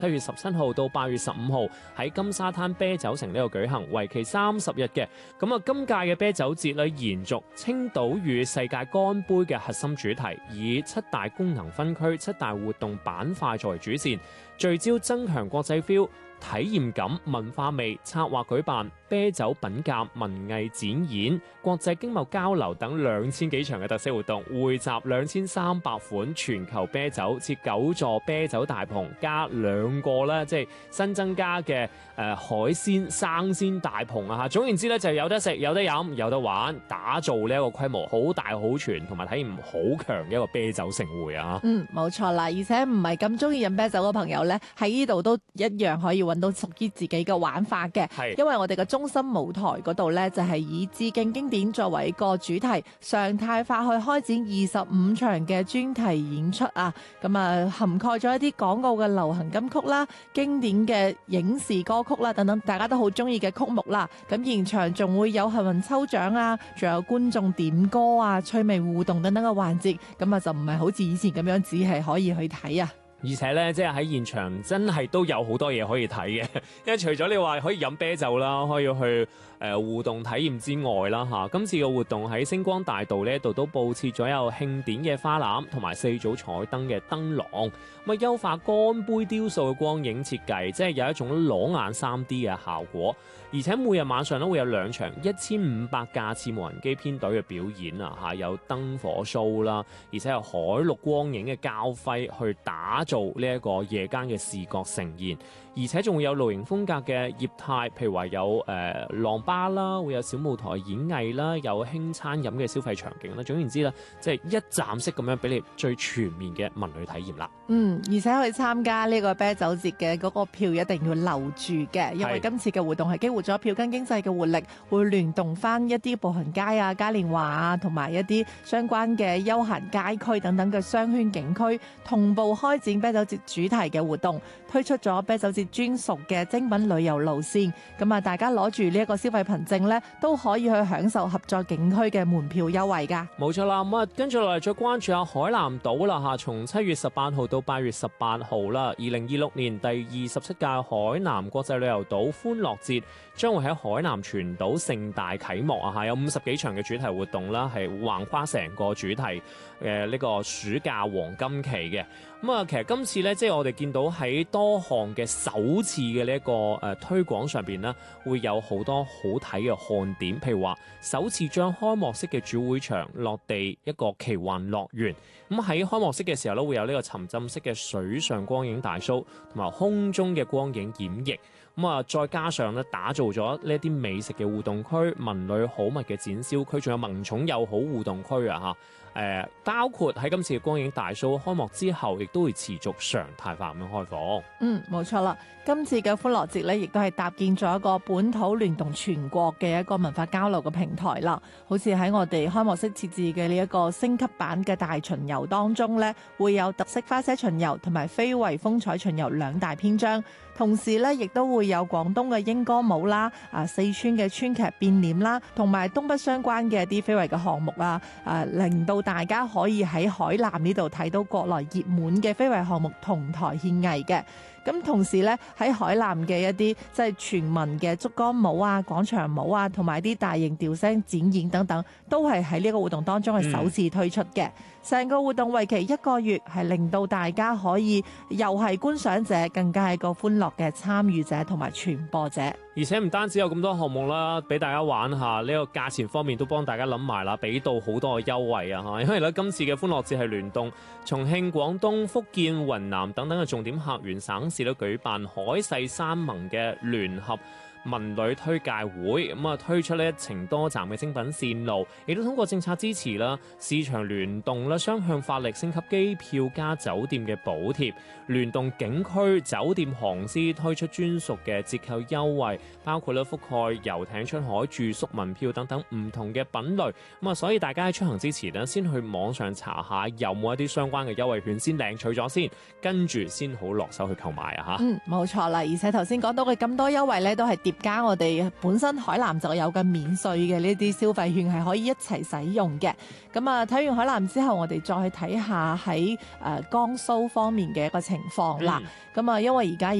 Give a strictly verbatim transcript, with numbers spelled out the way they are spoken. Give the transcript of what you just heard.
七月十七號到八月十五號喺金沙灘啤酒城呢度舉行，為期三十日嘅。咁啊，今屆嘅啤酒節咧延續青島與世界乾杯嘅核心主題，以七大功能分區、七大活動板塊作為主線，聚焦增強國際 feel、體驗感、文化味，策劃舉辦啤酒品鑑、文藝展演、國際經貿交流等兩千幾場嘅特色活動，匯集兩千三百款全球啤酒，設九座啤酒大棚，加兩個咧即係新增加嘅誒、呃、海鮮生鮮大棚啊！嚇，總言之咧就有得食、有得飲、有得玩，打造呢一個規模好大、好全同埋體驗好強嘅一個啤酒盛會啊！ 嗯，冇錯啦，而且唔係咁中意飲啤酒嘅朋友咧，喺呢度都一樣可以揾到屬於自己嘅玩法嘅。係，因為我哋嘅中心舞台嗰度咧，就係以致敬經典作為一個主題，常態化去開展二十五場嘅專題演出啊。咁啊，涵蓋咗一啲港澳嘅流行金曲啦、經典嘅影視歌曲啦等等，大家都好中意嘅曲目啦。咁現場仲會有幸運抽獎啊，仲有觀眾點歌啊、趣味互動等等嘅環節。咁啊，就唔係好似以前咁樣，只係可以去睇啊。 而且咧，即係喺現場真係都有好多嘢可以睇嘅，因為除咗你話可以飲啤酒啦，可以去誒、呃、互動體驗之外啦嚇，今次嘅活動喺星光大道呢度都佈設咗有慶典嘅花籃同埋四組彩燈嘅燈籠，咁啊優化乾杯雕塑嘅光影設計，即係有一種裸眼 三 D 嘅效果。而且每日晚上都會有兩場一千五百架次無人機編隊嘅表演啊嚇，有燈火 show 啦，而且有海陸光影嘅交輝去打做呢一個夜間嘅視覺盛宴，而且仲會有露營風格嘅業態，譬如話有誒、呃、浪吧啦，會有小舞台演藝啦，有輕餐飲嘅消費場景啦。總言之啦，即係一站式咁樣俾你最全面嘅文旅體驗啦。 嗯，而且去參加呢個啤酒節嘅嗰個票一定要留住嘅，因為今次嘅活動係激活咗票根經濟嘅活力，會聯動翻一啲步行街啊、嘉年華啊，同埋一啲相關嘅休閒街區等等嘅商圈景區，同步開展啤酒節主題嘅活動，推出咗啤酒節專屬嘅精品旅遊路線。咁啊，大家攞住呢一個消費憑證呢，都可以去享受合作景區嘅門票優惠㗎。 冇錯啦，咁啊，跟住落嚟再關注下海南島啦嚇，從七月十八號到八月十八號啦，二零二六年第二十七屆海南國際旅遊島歡樂節將會喺海南全島盛大啟幕啊！嚇，有五十幾場嘅主題活動啦，係橫跨成個主題嘅呢個暑假黃金期嘅。咁啊，其實今次咧，即係我哋見到喺多項嘅首次嘅呢一個誒推廣上邊咧，會有好多好睇嘅看點，譬如話首次將開幕式嘅主會場落地一個奇幻樂園。咁喺開幕式嘅時候咧，會有呢個沉浸式嘅水上光影大 show 同埋空中嘅光影演繹。咁啊，再加上咧，打造咗呢一啲美食嘅互動區、文旅好物嘅展銷區，仲有萌寵友好互動區啊！嚇。誒，包括喺今次嘅光影大 show 開幕之後，亦都會持續常態化咁樣開放。 嗯，冇錯啦。今次嘅歡樂節咧，亦都係搭建咗一個本土聯動全國嘅一個文化交流嘅平台啦。好似喺我哋開幕式設置嘅呢一個升級版嘅大巡遊當中咧，會有特色花車巡遊同埋非遺風采巡遊兩大篇章。同時咧，亦都會有廣東嘅英歌舞啦、啊四川嘅川劇變臉啦，同埋東北相關嘅一啲非遺嘅項目啦，啊令到大家可以喺海南呢度睇到國內熱門嘅非遺項目同台獻藝嘅。咁同時咧，喺海南嘅一啲即係全民嘅竹竿舞啊、廣場舞啊，同埋啲大型調聲展演等等，都係喺呢個活動當中係首次推出嘅。成、嗯、個活動為期一個月，係令到大家可以又係觀賞者，更加係個歡樂嘅參與者同埋傳播者。 而且唔單止有咁多項目啦，俾大家玩下，呢個價錢方面都幫大家諗埋啦，俾到好多嘅優惠啊嚇！因為咧今次嘅歡樂節係聯動重慶、廣東、福建、雲南等等嘅重點客源省市都舉辦海誓山盟嘅聯合文旅推介會，咁啊推出呢一程多站嘅精品線路，亦都通過政策支持啦、市場聯動啦、雙向發力升級機票加酒店嘅補貼，聯動景區、酒店、航司推出專屬嘅折扣優惠，包括咧覆蓋遊艇出海、住宿門票等等唔同嘅品類。咁啊，所以大家喺出行之前咧，先去網上查下有冇一啲相關嘅優惠券，先領取咗先，跟住先好落手去購買啊！嚇， 嗯，冇錯啦。而且頭先講到嘅咁多優惠咧，都係疊加我哋本身海南就有嘅免稅嘅呢啲消費券係可以一齊使用嘅。咁啊，睇完海南之後，我哋再去睇下喺誒江蘇方面嘅一個情況啦。咁啊、嗯，因為而家